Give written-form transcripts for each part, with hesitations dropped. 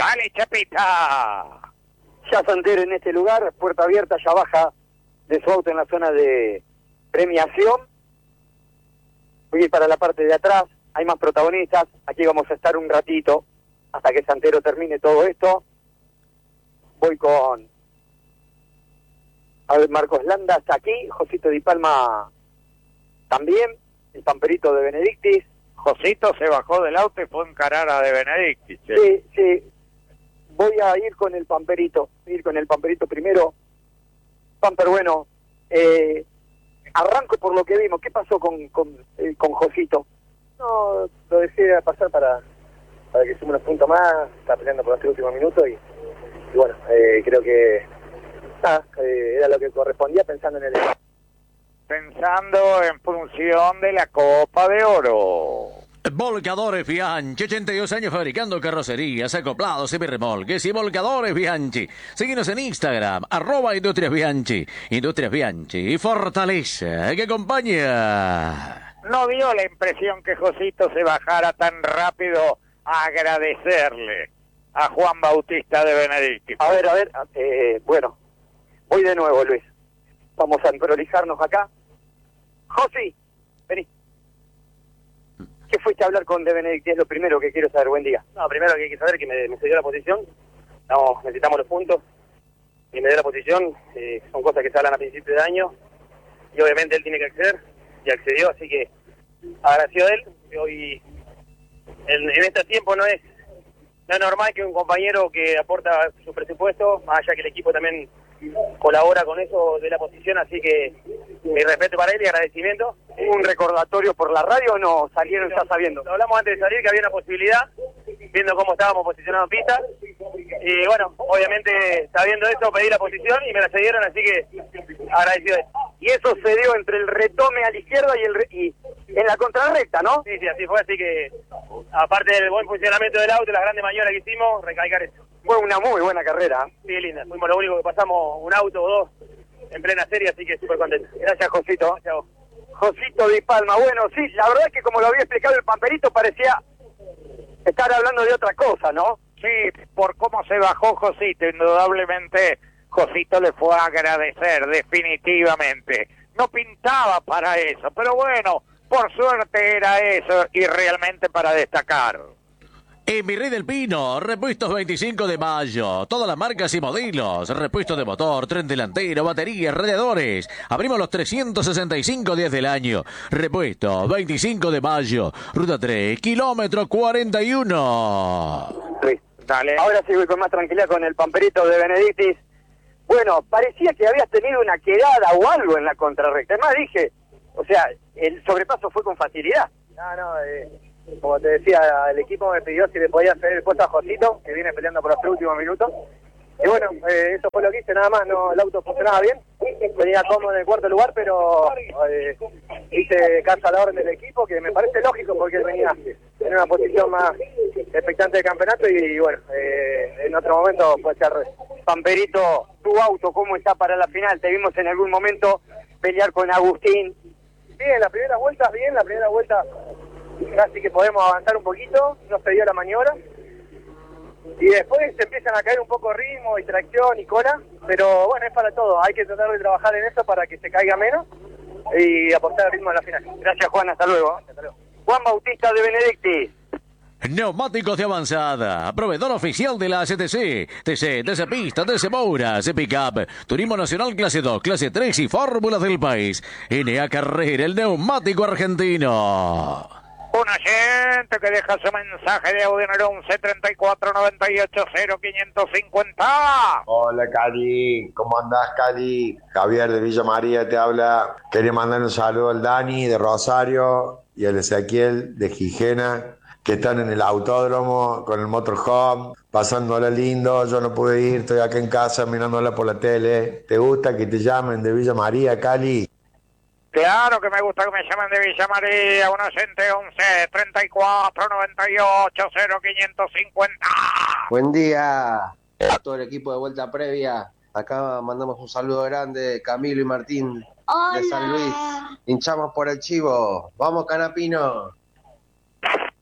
Dale, Chapita. Ya Santero en este lugar, puerta abierta, ya baja de su auto en la zona de premiación. Voy a ir para la parte de atrás, hay más protagonistas, aquí vamos a estar un ratito hasta que Santero termine todo esto. Voy con Marcos Landa hasta aquí, Josito Di Palma también, el pamperito de Benedictis. Josito se bajó del auto y fue a encarar a De Benedictis. Sí. Voy a ir con el pamperito primero. Pamper, bueno, arranco por lo que vimos. ¿Qué pasó con Josito? No, lo dejé pasar para que sume unos puntos más. Está peleando por los últimos minutos y bueno, creo que era lo que correspondía pensando en en función de la Copa de Oro. Volcadores Bianchi, 82 años fabricando carrocerías, acoplados, semirremolques y volcadores Bianchi. Síguenos en Instagram, @Industrias Bianchi. Industrias Bianchi, fortaleza que acompaña. ¿No dio la impresión que Josito se bajara tan rápido a agradecerle a Juan Bautista de Benedictis? A ver, bueno, voy de nuevo, Luis. Vamos a prolijarnos acá. Josi, vení. ¿Qué fuiste a hablar con De Benedictis? Es lo primero que quiero saber. Buen día. No, primero que hay que saber que me cedió la posición. No, necesitamos los puntos. Y me dio la posición. Son cosas que se hablan a principios de año. Y obviamente él tiene que acceder. Y accedió, así que agradeció a él. Hoy, en este tiempo no es normal que un compañero que aporta su presupuesto, más allá que el equipo también colabora con eso de la posición, así que mi respeto para él y agradecimiento. ¿Un recordatorio por la radio o no? ¿Salieron ya sabiendo? Lo hablamos antes de salir, que había una posibilidad, viendo cómo estábamos posicionados en pista. Y bueno, obviamente sabiendo eso pedí la posición y me la cedieron, así que agradecido de eso. Y eso se dio entre el retome a la izquierda y en la contrarrecta, ¿no? Sí, así fue, así que aparte del buen funcionamiento del auto y las grandes maniobras que hicimos, recalcar eso. Fue una muy buena carrera. Sí, linda. Fuimos lo único que pasamos un auto o dos en plena serie, así que súper contento. Gracias, Josito. Gracias a vos. Josito Di Palma. Bueno, sí, la verdad es que como lo había explicado el pamperito, parecía estar hablando de otra cosa, ¿no? Sí, por cómo se bajó Josito, indudablemente Josito le fue a agradecer, definitivamente. No pintaba para eso, pero bueno, por suerte era eso y realmente para destacar. En Virrey del Pino, repuestos 25 de mayo. Todas las marcas y modelos. Repuesto de motor, tren delantero, baterías, radiadores. Abrimos los 365 días del año. Repuesto 25 de mayo. Ruta 3, kilómetro 41. Sí. Dale. Ahora sí voy con más tranquilidad con el pamperito de Benedictis. Bueno, parecía que habías tenido una quedada o algo en la contrarrecta. Además dije, o sea, el sobrepaso fue con facilidad. No, como te decía, el equipo me pidió si le podía hacer el puesto a Josito, que viene peleando por los últimos minutos. Y bueno, eso fue lo que hice, nada más. No, el auto funcionaba bien, venía cómodo en el cuarto lugar, pero hice caso a la orden del equipo, que me parece lógico porque él venía en una posición más expectante del campeonato y bueno, en otro momento puede ser. Pamperito, tu auto, ¿cómo está para la final? Te vimos en algún momento pelear con Agustín. Bien, la primera vuelta casi que podemos avanzar un poquito, no se dio la maniobra. Y después se empiezan a caer un poco ritmo y tracción y cola, pero bueno, es para todo. Hay que tratar de trabajar en eso para que se caiga menos y aportar el ritmo en la final. Gracias, Juan, hasta luego. Juan Bautista de Benedictis. Neumáticos de avanzada, proveedor oficial de la ACTC, TC Pista, TC Moura, C Pickup, Turismo Nacional Clase 2, Clase 3 y Fórmulas del país. NA Carrera, el neumático argentino. Un oyente que deja su mensaje de audio en el 11 34 98 0550. Hola, Cali. ¿Cómo andás, Cali? Javier de Villa María te habla. Quería mandar un saludo al Dani de Rosario y al Ezequiel de Gijena, que están en el autódromo con el motorhome, pasándola lindo. Yo no pude ir, estoy acá en casa mirándola por la tele. ¿Te gusta que te llamen de Villa María, Cali? Claro que me gusta que me llamen de Villa María, un oyente 11 34 98 0550. Buen día a todo el equipo de Vuelta Previa. Acá mandamos un saludo grande de Camilo y Martín. Hola. De San Luis. Hinchamos por el chivo. Vamos, Canapino.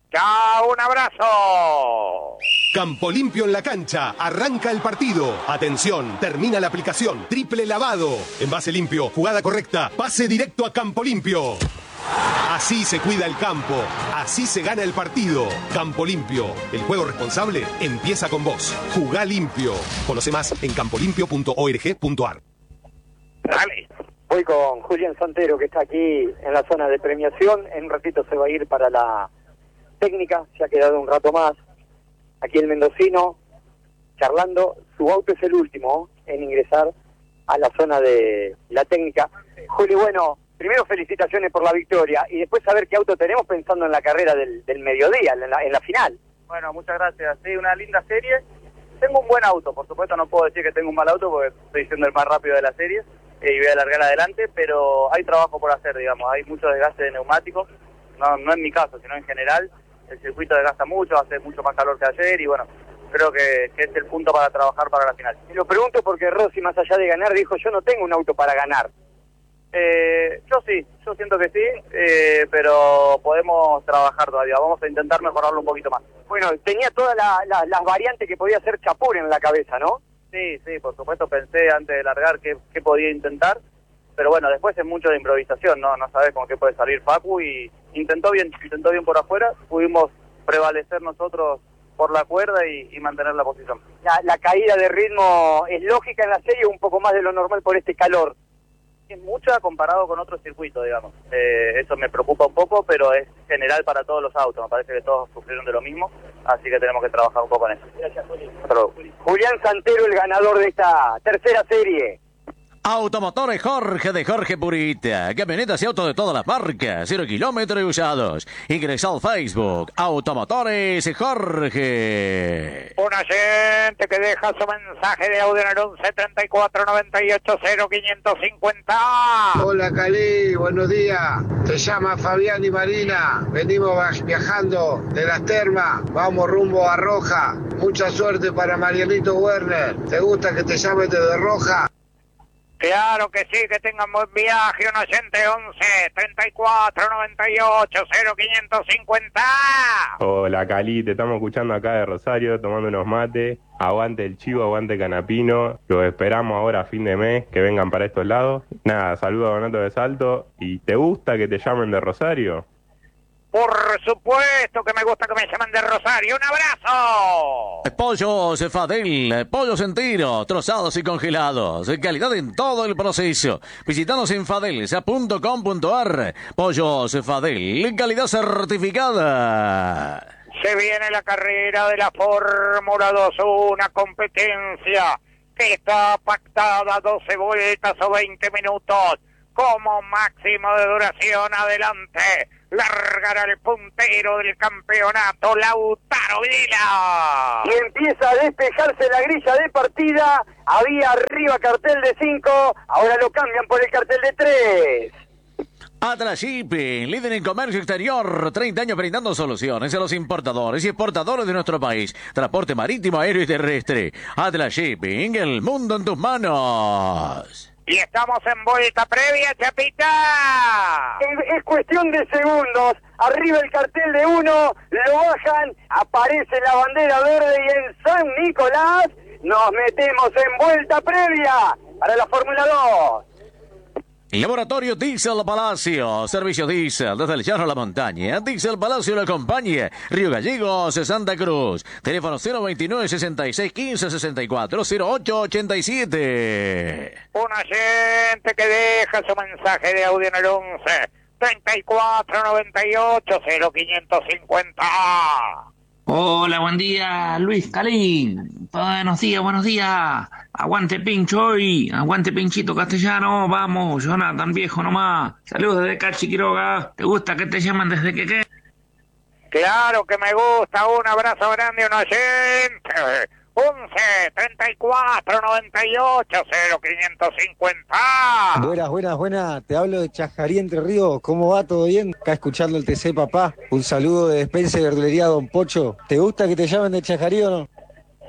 Chao, un abrazo. Campo Limpio en la cancha, arranca el partido. Atención, termina la aplicación. Triple lavado. Envase limpio, jugada correcta, pase directo a Campo Limpio. Así se cuida el campo, así se gana el partido. Campo Limpio, el juego responsable empieza con vos. Jugá limpio. Conoce más en campolimpio.org.ar. Dale. Voy con Julián Santero, que está aquí en la zona de premiación. En un ratito se va a ir para la técnica, se ha quedado un rato más. Aquí el mendocino, charlando. Su auto es el último en ingresar a la zona de la técnica. Juli, bueno, primero felicitaciones por la victoria y después saber qué auto tenemos pensando en la carrera del mediodía, en la final. Bueno, muchas gracias. Sí, una linda serie. Tengo un buen auto, por supuesto no puedo decir que tengo un mal auto porque estoy siendo el más rápido de la serie y voy a alargar adelante, pero hay trabajo por hacer, digamos, hay mucho desgaste de neumáticos, no en mi caso, sino en general. El circuito desgasta mucho, hace mucho más calor que ayer y bueno, creo que es el punto para trabajar para la final. Y lo pregunto porque Rossi, más allá de ganar, dijo: yo no tengo un auto para ganar. Yo siento que sí, pero podemos trabajar todavía, vamos a intentar mejorarlo un poquito más. Bueno, tenía todas las variantes que podía hacer Chapur en la cabeza, ¿no? Sí, por supuesto pensé antes de largar qué podía intentar, pero bueno, después es mucho de improvisación, no sabes con qué puede salir Facu y intentó bien por afuera, pudimos prevalecer nosotros por la cuerda y mantener la posición. La caída de ritmo es lógica en la serie, un poco más de lo normal por este calor. Es mucha comparado con otros circuitos, digamos. Eso me preocupa un poco, pero es general para todos los autos. Me parece que todos sufrieron de lo mismo, así que tenemos que trabajar un poco en eso. Gracias, Juli. Julián Santero, el ganador de esta tercera serie. Automotores Jorge de Jorge Purita. Camionetas y autos de todas las marcas. 0 kilómetros y usados. Ingresa al Facebook. Automotores Jorge. Un oyente que deja su mensaje de audio en el 11 34 98 0550. Hola Cali, buenos días. Te llama Fabián y Marina. Venimos viajando de las termas. Vamos rumbo a Roja. Mucha suerte para Marianito Werner. ¿Te gusta que te llame desde Roja? Claro que sí, que tengan buen viaje. Un oyente 11 34 98 0550. Hola Cali, te estamos escuchando acá de Rosario, tomando unos mates. Aguante el Chivo, aguante Canapino. Los esperamos ahora a fin de mes, que vengan para estos lados. Nada, saludos a Donato de Salto. ¿Y te gusta que te llamen de Rosario? Por supuesto que me gusta que me llamen de Rosario. ¡Un abrazo! Pollos Fadel, pollos en tiro, trozados y congelados. Calidad en todo el proceso. Visítanos en fadelsa.com.ar. Pollos Fadel, calidad certificada. Se viene la carrera de la Fórmula 2, una competencia que está pactada 12 vueltas o 20 minutos como máximo de duración. Adelante largará el puntero del campeonato, Lautaro Videla. Y empieza a despejarse la grilla de partida. Había arriba cartel de 5, ahora lo cambian por el cartel de 3. Atlas Shipping, líder en comercio exterior, 30 años brindando soluciones a los importadores y exportadores de nuestro país. Transporte marítimo, aéreo y terrestre. Atlas Shipping, el mundo en tus manos. Y estamos en vuelta previa, Chapita. Es cuestión de segundos. Arriba el cartel de 1, lo bajan, aparece la bandera verde y en San Nicolás nos metemos en vuelta previa para la Fórmula 2. Laboratorio Diesel Palacio, servicio Diesel desde el llano a la montaña. Diesel Palacio lo acompaña. Río Gallegos, Santa Cruz. Teléfono 029 66 15 64 08 87. Un oyente que deja su mensaje de audio en el 11 34 98 0550. Hola, buen día, Luis Calín. Buenos días. Aguante Pincho hoy, aguante Pinchito Castellano. Vamos, Jonathan viejo nomás. Saludos desde Cachi Quiroga. ¿Te gusta que te llaman desde qué? Claro que me gusta. Un abrazo grande, un oyente. 11 34 98 0550. Buenas. Te hablo de Chajarí, Entre Ríos. ¿Cómo va? ¿Todo bien? Acá escuchando el TC, papá. Un saludo de Despensa y Verdulería Don Pocho. ¿Te gusta que te llamen de Chajarí o no?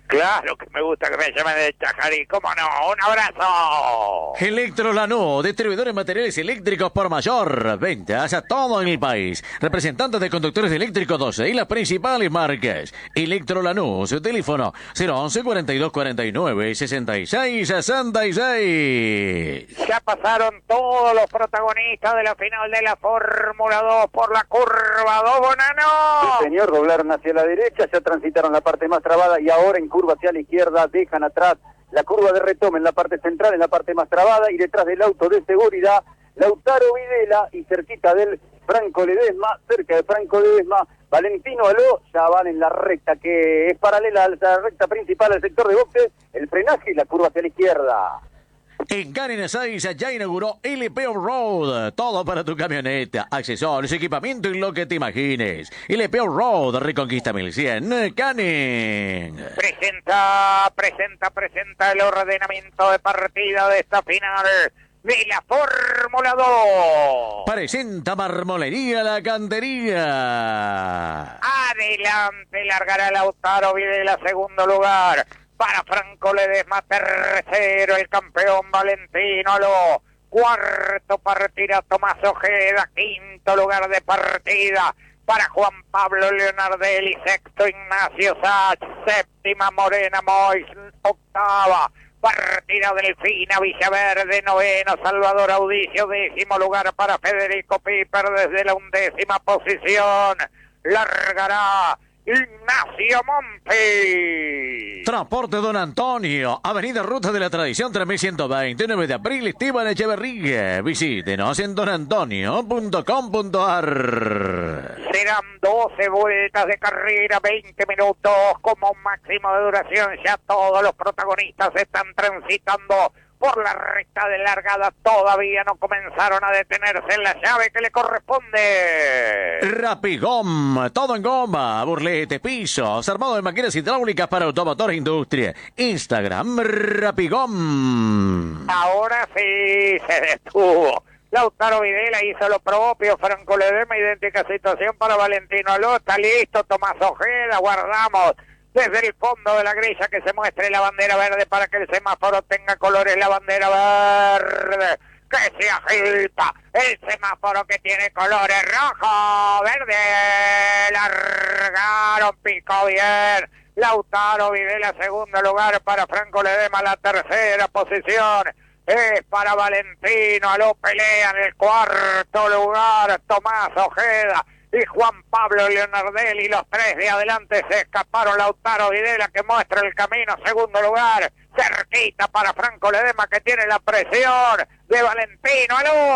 Claro que me gusta que me llamen de Chajarí, cómo no, un abrazo. Electro Lanús, distribuidores de materiales eléctricos por mayor. Ventas a todo el país. Representantes de conductores eléctricos 12 y las principales marcas. Electro Lanús, teléfono 011 42 49 66 66. Ya pasaron todos los protagonistas de la final de la Fórmula 2 por la curva 2, Bonano. Sí, señor, doblaron hacia la derecha, ya transitaron la parte más trabada y ahora en curva hacia la izquierda dejan atrás la curva de retome en la parte central, en la parte más trabada, y detrás del auto de seguridad, Lautaro Videla, y cerquita del Franco Ledesma, cerca de Franco Ledesma, Valentino Aló, ya van en la recta que es paralela a la recta principal del sector de boxes, el frenaje y la curva hacia la izquierda. En Karen Ezeiza ya inauguró LP Road. Todo para tu camioneta, accesorios, equipamiento y lo que te imagines. LP Road, Reconquista 1100, Karen. Presenta el ordenamiento de partida de esta final de la Fórmula 2. Presenta Marmolería La Cantería. Adelante, largará Lautaro Videla, segundo lugar. Para Franco Ledesma, tercero, el campeón Valentino Aló. Cuarto partida Tomás Ojeda, quinto lugar de partida para Juan Pablo Leonardelli, sexto Ignacio Sach, séptima Morena Mois, octava partida Delfina Villaverde, noveno Salvador Audicio, décimo lugar para Federico Piper desde la 11ª posición. Largará Ignacio Monti. Transporte Don Antonio, Avenida Ruta de la Tradición 3120, 9 de abril, Esteban Echeverría. Visítenos en donantonio.com.ar. Serán 12 vueltas de carrera, 20 minutos como máximo de duración. Ya todos los protagonistas están transitando por la recta de largada, todavía no comenzaron a detenerse en la llave que le corresponde. Rapigom, todo en goma, burletes, pisos, armado de máquinas hidráulicas para automotor e industria. Instagram, Rapigom. Ahora sí se detuvo. Lautaro Videla hizo lo propio, Franco Ledesma, idéntica situación para Valentino Aló, está listo, Tomás Ojeda, guardamos desde el fondo de la grilla que se muestre la bandera verde para que el semáforo tenga colores, la bandera verde que se agita, el semáforo que tiene colores rojo, verde, largaron, picó bien, Lautaro Videla, segundo lugar para Franco Ledesma, la tercera posición es para Valentino Aló, pelea en el cuarto lugar, Tomás Ojeda y Juan Pablo Leonardelli, los tres de adelante se escaparon. Lautaro Videla que muestra el camino, segundo lugar, cerquita para Franco Ledesma que tiene la presión de Valentino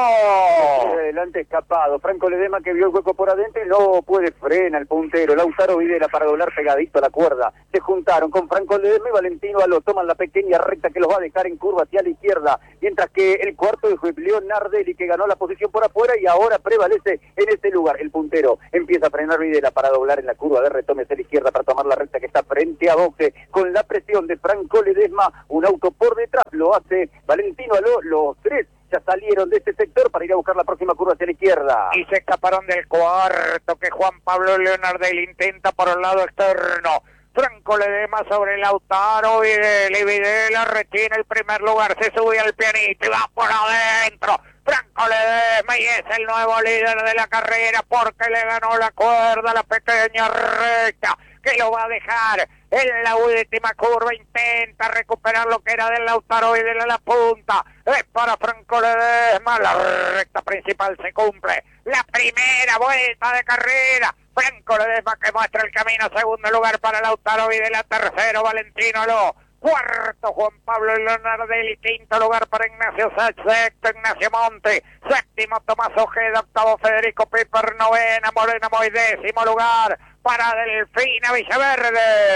Aló. Adelante escapado, Franco Ledesma que vio el hueco por adentro y no puede frenar el puntero. Lautaro Videla para doblar pegadito a la cuerda. Se juntaron con Franco Ledesma y Valentino Aló, toman la pequeña recta que los va a dejar en curva hacia la izquierda, mientras que el cuarto es Leonardelli que ganó la posición por afuera y ahora prevalece en este lugar. El puntero empieza a frenar Videla para doblar en la curva de retome hacia la izquierda para tomar la recta que está frente a boxe con la presión de Franco Ledesma, un auto por detrás, lo hace Valentino Aló, los tres ya salieron de este sector para ir a buscar la próxima curva hacia la izquierda. Y se escaparon del cuarto que Juan Pablo Leonardelli intenta por el lado externo. Franco Ledesma sobre Lautaro Videla y Videla retiene el primer lugar, se sube al pianito y va por adentro. Franco Ledesma y es el nuevo líder de la carrera porque le ganó la cuerda, la pequeña recta que lo va a dejar en la última curva, intenta recuperar lo que era del Lautaro Videla, la punta es para Franco Ledesma, la recta principal se cumple, la primera vuelta de carrera, Franco Ledesma que muestra el camino, segundo lugar para Lautaro Videla, tercero Valentino Aló, cuarto Juan Pablo Leonardelli, quinto lugar para Ignacio Sach, sexto Ignacio Monte, séptimo Tomás Ojeda, octavo Federico Piper, novena Morena Moy, décimo lugar para Delfina Villaverde.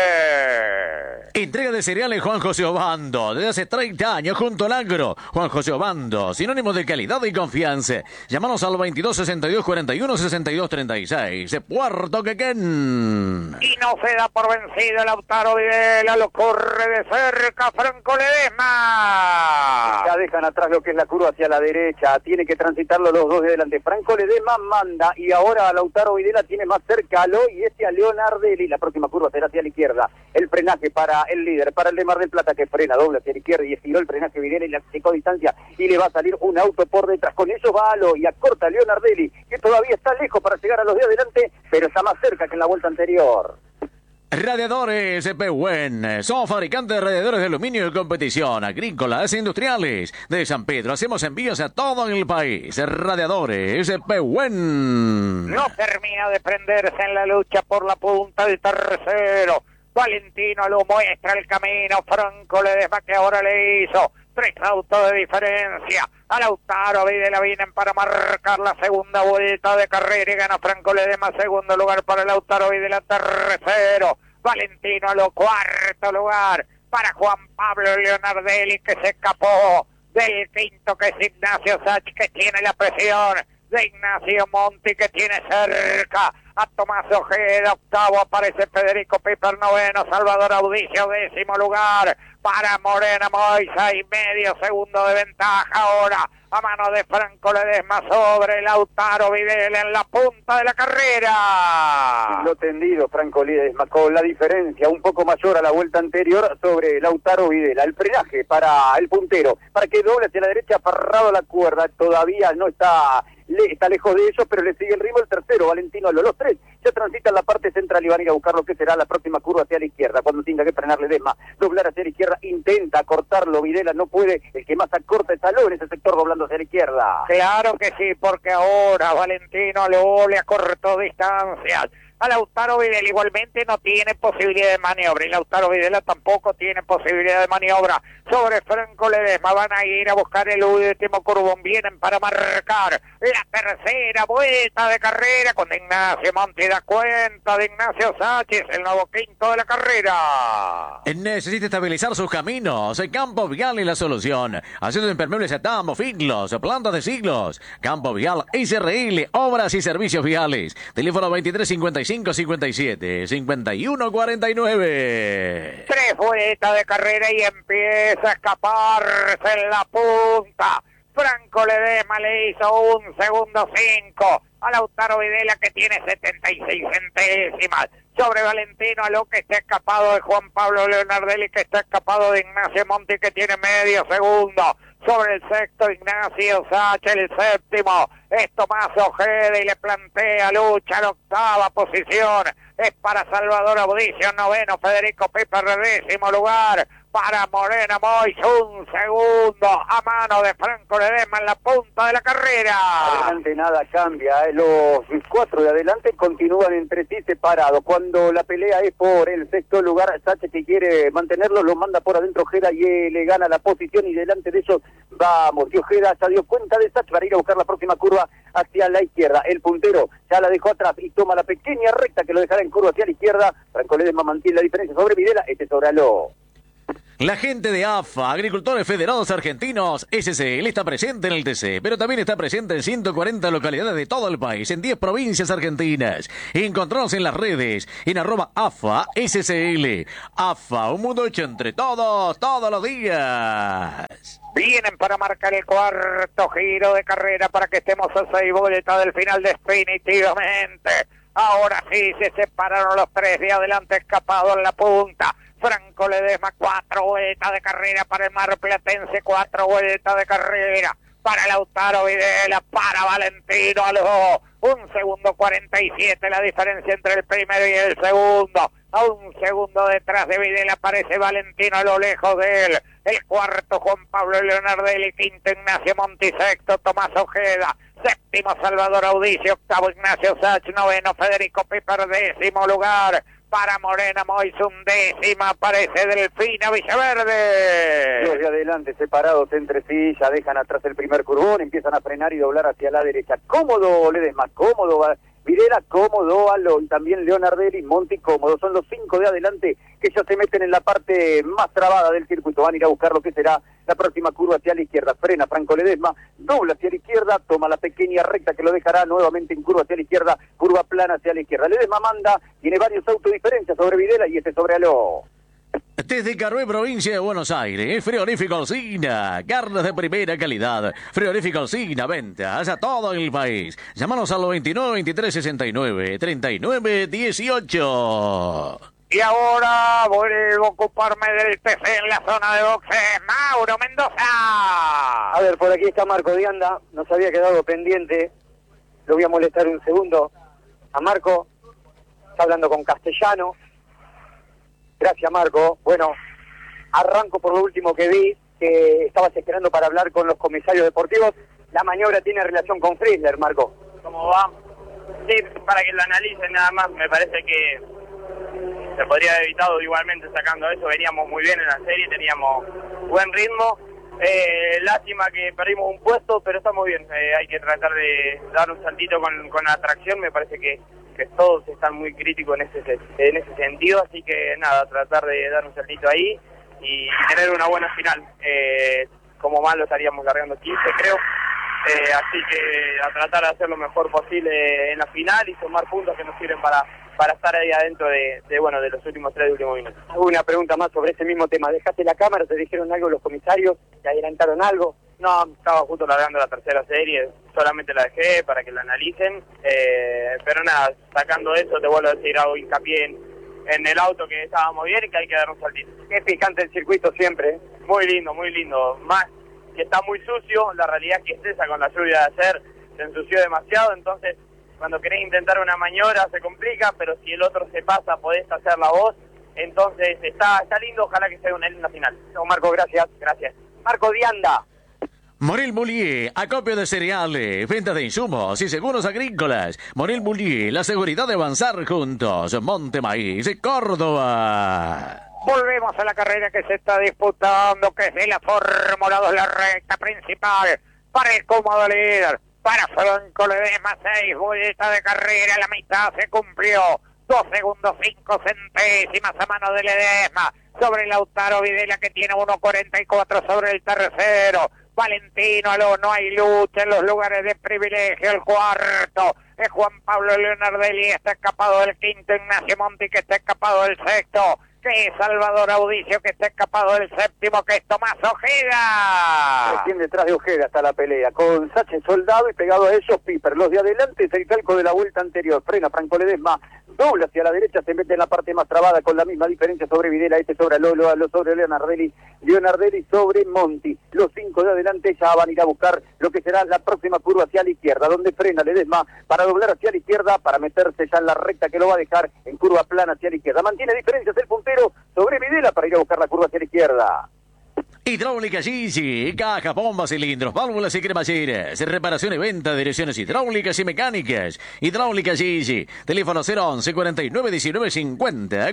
Entrega de cereales Juan José Obando, desde hace 30 años junto al agro. Juan José Obando, sinónimo de calidad y confianza. Llámanos al 22 62 41 62 36, Puerto Quequén. Y no se da por vencido Lautaro Videla, lo corre de cerca Franco Ledesma. Ya dejan atrás lo que es la curva hacia la derecha, tiene que transitarlo los dos de delante. Franco Ledesma manda y ahora Lautaro Videla tiene más cerca a Aló y es diferencia Leonardelli. La próxima curva será hacia la izquierda. El frenaje para el líder, para el de Mar del Plata, que frena, dobla hacia la izquierda y estiró el frenaje Videla y le sacó distancia y le va a salir un auto por detrás. Con eso va Alo y acorta Leonardelli, que todavía está lejos para llegar a los de adelante, pero está más cerca que en la vuelta anterior. Radiadores Pehuen. Somos fabricantes de radiadores de aluminio de competición, agrícolas e industriales. De San Pedro hacemos envíos a todo el país. Radiadores Pehuen. No termina de prenderse en la lucha por la punta del tercero. Valentino lo muestra el camino. Franco Ledesma, que ahora le hizo 3 autos de diferencia. A Lautaro Videla vienen para marcar la segunda vuelta de carrera y gana Franco Ledesma. Segundo lugar para Lautaro Videla, tercero. Valentino lo cuarto lugar para Juan Pablo Leonardelli, que se escapó del quinto, que es Ignacio Sach, que tiene la presión de Ignacio Monti, que tiene cerca a Tomás Ojeda. Octavo aparece Federico Piper, noveno Salvador Audicio, décimo lugar para Morena Moisa y medio segundo de ventaja ahora a mano de Franco Ledesma sobre Lautaro Videla en la punta de la carrera. Lo tendido Franco Ledesma con la diferencia un poco mayor a la vuelta anterior sobre Lautaro Videla. El frenaje para el puntero, para que doble hacia la derecha, aferrado a la cuerda, todavía no está lejos de ellos, pero le sigue el ritmo el tercero, Valentino Alo. Los tres ya transitan la parte central y van a ir a buscar lo que será la próxima curva hacia la izquierda. Cuando tenga que frenar Ledesma, doblar hacia la izquierda, intenta cortarlo Videla, no puede. El que más acorta es Aló en ese sector, doblando hacia la izquierda. Claro que sí, porque ahora Valentino Alo le acortó distancias. A Lautaro Videla igualmente no tiene posibilidad de maniobra y Lautaro Videla tampoco tiene posibilidad de maniobra sobre Franco Ledesma. Van a ir a buscar el último curvón, vienen para marcar la tercera vuelta de carrera con Ignacio Monti. Da cuenta de Ignacio Sánchez, el nuevo quinto de la carrera. Necesita estabilizar sus caminos. Campo Vial es la solución. Haciendo impermeables a tambos, figlos, plantas de siglos. Campo Vial SRL, obras y servicios viales. Teléfono 2355-57 5149. 3 vueltas de carrera y empieza a escaparse en la punta. Franco Ledesma le hizo 1 segundo 5 a Lautaro Videla, que tiene 76 centésimas. Sobre Valentino Alo, que está escapado de Juan Pablo Leonardelli, que está escapado de Ignacio Monti, que tiene medio segundo. Sobre el sexto, Ignacio Sacha, el séptimo es Tomás Ojeda y le plantea lucha. La octava posición es para Salvador Audicio, noveno Federico Piper, décimo lugar para Morena Mois, 1 segundo a mano de Franco Ledesma en la punta de la carrera. Adelante nada cambia, los 4 de adelante continúan entre sí separados. Cuando la pelea es por el sexto lugar, Sacha, que quiere mantenerlo, lo manda por adentro Ojeda y le gana la posición, y delante de ellos vamos, y Ojeda ya dio cuenta de Sacha para ir a buscar la próxima curva hacia la izquierda. El puntero ya la dejó atrás y toma la pequeña recta que lo dejará en curva hacia la izquierda. Franco Ledesma mantiene la diferencia sobre Videla, sobre Aló. La gente de AFA, Agricultores Federados Argentinos, SCL, está presente en el TC, pero también está presente en 140 localidades de todo el país, en 10 provincias argentinas. Encontranos en las redes, en @AFA SCL. AFA, un mundo hecho entre todos, todos los días. Vienen para marcar el cuarto giro de carrera para que estemos a 6 vueltas del final definitivamente. Ahora sí se separaron los 3 de adelante, escapados en la punta. Franco Ledesma, 4 vueltas de carrera para el marplatense, 4 vueltas de carrera para Lautaro Videla, para Valentino Alo. 1 segundo 47 la diferencia entre el primero y el segundo. A 1 segundo detrás de Videla aparece Valentino Alo, lejos de él. El cuarto Juan Pablo Leonardelli, quinto Ignacio Monti, sexto Tomás Ojeda, séptimo Salvador Audicio, octavo Ignacio Sach, noveno Federico Piper, décimo lugar para Morena Mois, 11ª aparece Delfina Villaverde. Los de adelante separados entre sí, ya dejan atrás el primer curvón, empiezan a frenar y doblar hacia la derecha. Cómodo Ledesma, cómodo Videla, cómodo Alo, y también Leonardelli, Monti cómodo. Son los 5 de adelante que ya se meten en la parte más trabada del circuito. Van a ir a buscar lo que será la próxima curva hacia la izquierda. Frena Franco Ledesma, dobla hacia la izquierda, toma la pequeña recta que lo dejará nuevamente en curva hacia la izquierda, curva plana hacia la izquierda. Ledesma manda, tiene varios autos diferencias sobre Videla y sobre Alo. Desde Carué, provincia de Buenos Aires, Frigorífico Alsina, carnes de primera calidad. Frigorífico Alsina, ventas a todo el país. Llámanos al 29 23 69 39 18. Y ahora vuelvo a ocuparme del TC en la zona de boxes. Mauro Mendoza. A ver, por aquí está Marco Dianda, nos había quedado pendiente. Lo voy a molestar un segundo a Marco. Está hablando con Castellano. Gracias, Marco. Bueno, arranco por lo último que vi, que estabas esperando para hablar con los comisarios deportivos. La maniobra tiene relación con Frizzler, Marco. ¿Cómo va? Sí, para que lo analicen nada más, me parece que se podría haber evitado igualmente sacando eso. Veníamos muy bien en la serie, teníamos buen ritmo. Lástima que perdimos un puesto, pero estamos bien. Hay que tratar de dar un saltito con la atracción. Me parece que todos están muy críticos en ese sentido, así que nada, tratar de dar un saltito ahí y tener una buena final. Como mal lo estaríamos largando 15, creo. Así que a tratar de hacer lo mejor posible en la final y sumar puntos que nos sirven para estar ahí adentro de los últimos 3 últimos minutos. Hago una pregunta más sobre ese mismo tema. ¿Dejaste la cámara? ¿Te dijeron algo los comisarios? ¿Te adelantaron algo? No, estaba justo largando la tercera serie, solamente la dejé para que la analicen, pero nada, sacando eso te vuelvo a decir, hago hincapié en el auto, que estábamos bien y que hay que dar un saltito. Qué picante el circuito siempre, ¿eh? Muy lindo, más que está muy sucio, la realidad es que esa con la lluvia de ayer se ensució demasiado, entonces cuando querés intentar una maniobra se complica, pero si el otro se pasa podés hacerla vos, entonces está lindo, ojalá que sea una linda final. No, Marco, gracias. Marco Dianda. Morel Moulier, acopio de cereales, venta de insumos y seguros agrícolas. Morel Moulier, la seguridad de avanzar juntos. Monte Maíz, Córdoba. Volvemos a la carrera que se está disputando, que es de la Fórmula 2, la recta principal. Para el cómodo líder, para Franco Ledesma, 6 vueltas de carrera, la mitad se cumplió. 2 segundos 5 centésimas a mano de Ledesma sobre Lautaro Videla, que tiene 1.44 sobre el tercero. Valentino Aló, no hay lucha en los lugares de privilegio. El cuarto es Juan Pablo Leonardelli, está escapado del quinto. Ignacio Monti, que está escapado del sexto. Que es Salvador Audicio, que está escapado del séptimo. Que es Tomás Ojeda. Recién detrás de Ojeda está la pelea, con Sache Soldado y pegado a ellos Piper. Los de adelante es el calco de la vuelta anterior. Frena Franco Ledesma, dobla hacia la derecha, se mete en la parte más trabada con la misma diferencia sobre Videla, sobre Lolo, sobre Leonardelli sobre Monti. Los 5 de adelante ya van a ir a buscar lo que será la próxima curva hacia la izquierda, donde frena Ledesma para doblar hacia la izquierda, para meterse ya en la recta que lo va a dejar en curva plana hacia la izquierda. Mantiene diferencias el puntero sobre Videla para ir a buscar la curva hacia la izquierda. Hidráulica Gigi, caja, bombas, cilindros, válvulas y cremalleras, reparación y venta de direcciones hidráulicas y mecánicas. Hidráulica Gigi, teléfono 011 49 19 50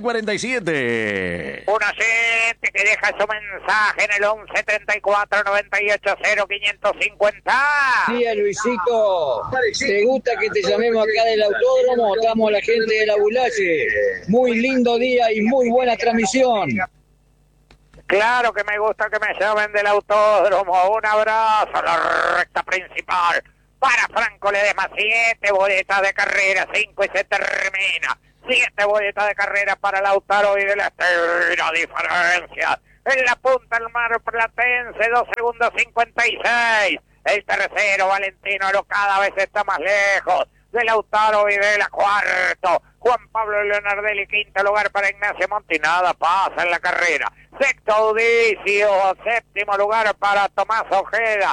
47. Un oyente que deja su mensaje en el 11 34 98 0 550. Sí, Luisito, ¿te gusta que te llamemos acá del autódromo? Estamos la gente de la Bulache. Muy lindo día y muy buena transmisión. Claro que me gusta que me llamen del autódromo. Un abrazo a la recta principal. Para Franco Ledesma, 7 boletas de carrera, 5 y se termina. 7 boletas de carrera para Lautaro y de la estira diferencia. En la punta del mar platense, 2 segundos 56. El tercero, Valentino Aro, cada vez está más lejos. De Lautaro Videla, cuarto. Juan Pablo Leonardelli, quinto lugar para Ignacio Monti. Nada pasa en la carrera. Sexto Audicio, séptimo lugar para Tomás Ojeda.